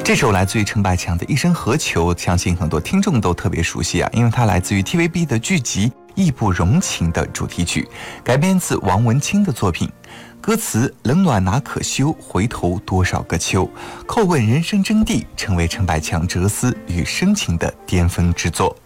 这首来自于陈百强的《一生何求》，相信很多听众都特别熟悉啊，因为它来自于 TVB 的剧集《义不容情》的主题曲，改编自王文清的作品。歌词冷暖哪可休，回头多少个秋，叩问人生真谛，成为陈百强哲思与深情的巅峰之作。